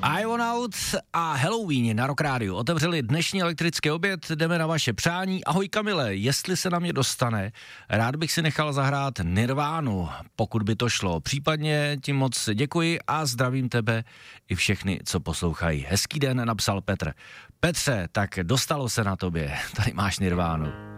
I Want Out a Halloween na Rock Rádiu otevřeli dnešní elektrický oběd, jdeme na vaše přání. Ahoj Kamile, jestli se na mě dostane, rád bych si nechal zahrát Nirvánu, pokud by to šlo. Případně ti moc děkuji a zdravím tebe i všechny, co poslouchají. Hezký den, napsal Petr. Petře, tak dostalo se na tobě, tady máš Nirvánu.